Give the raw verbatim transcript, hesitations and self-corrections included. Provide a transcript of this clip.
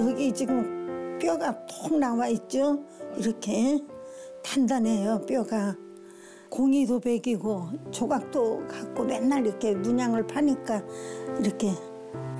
여기 지금 뼈가 톡 나와 있죠? 이렇게 단단해요, 뼈가. 공이도 배기고 조각도 갖고 맨날 이렇게 문양을 파니까 이렇게